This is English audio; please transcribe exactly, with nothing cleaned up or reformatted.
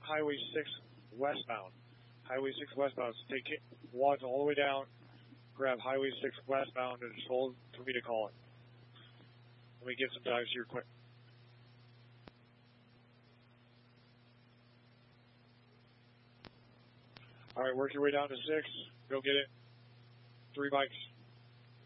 Highway six westbound. Highway six westbound. So take it, Watts all the way down, grab Highway six westbound, and just hold for me to call it. Let me get some dives here quick. All right, work your way down to six. Go get it. Three bikes.